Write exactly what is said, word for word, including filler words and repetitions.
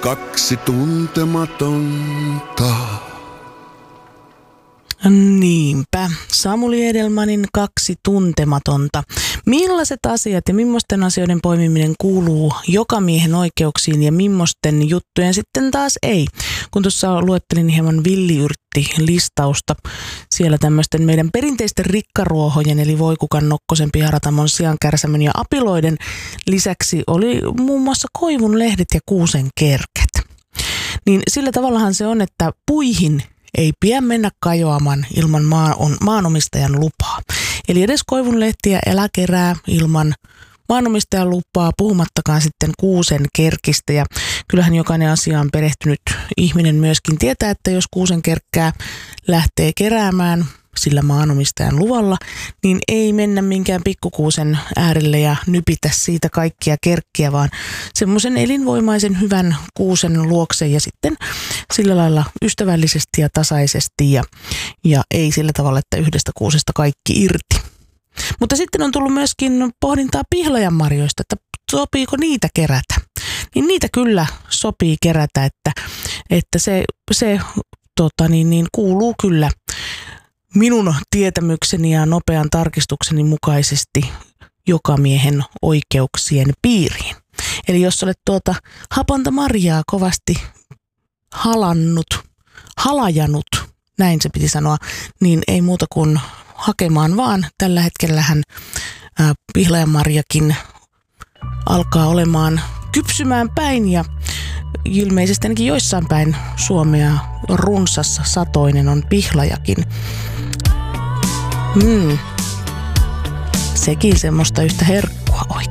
kaksi tuntematonta. Niinpä. Samuli Edelmanin Kaksi tuntematonta. Millaiset asiat ja millaisten asioiden poimiminen kuuluu jokamiehen oikeuksiin ja millaisten juttujen sitten taas ei? Kun tuossa luettelin hieman villiyrtti-listausta, siellä tämmöisten meidän perinteisten rikkaruohojen eli voikukan, nokkosen, piharatamon, siankärsämön ja apiloiden lisäksi oli muun muassa koivun lehdet ja kuusen kerket. Niin sillä tavallahan se on, että puihin ei pidä mennä kajoamaan ilman maan, on, maanomistajan lupaa. Eli edes koivunlehtiä älä kerää ilman maanomistajan lupaa, puhumattakaan sitten kuusen kerkistä. Ja kyllähän jokainen asiaan perehtynyt ihminen myöskin tietää, että jos kuusen kerkkää lähtee keräämään sillä maanomistajan luvalla, niin ei mennä minkään pikkukuusen äärelle ja nypitä siitä kaikkia kerkkiä, vaan semmoisen elinvoimaisen hyvän kuusen luokse ja sitten sillä lailla ystävällisesti ja tasaisesti ja, ja ei sillä tavalla, että yhdestä kuusesta kaikki irti. Mutta sitten on tullut myöskin pohdintaa pihlajanmarjoista, että sopiiko niitä kerätä. Niin niitä kyllä sopii kerätä, että, että se, se tota niin, niin kuuluu kyllä minun tietämykseni ja nopean tarkistukseni mukaisesti jokamiehen oikeuksien piiriin. Eli jos olet tuota hapanta marjaa kovasti halannut, halajanut, näin se piti sanoa, niin ei muuta kuin hakemaan vaan. Tällä hetkellähän ää, pihlajanmarjakin alkaa olemaan kypsymään päin ja ilmeisesti ainakin joissain päin Suomea runsas satoinen on pihlajakin. Mm. Sekin semmoista yhtä herkkua oikein.